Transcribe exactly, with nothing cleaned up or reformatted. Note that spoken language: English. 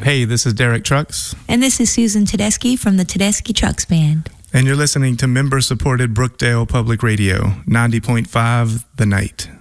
Hey, this is Derek Trucks. And this is Susan Tedeschi from the Tedeschi Trucks Band. And you're listening to member-supported Brookdale Public Radio, ninety point five The Night.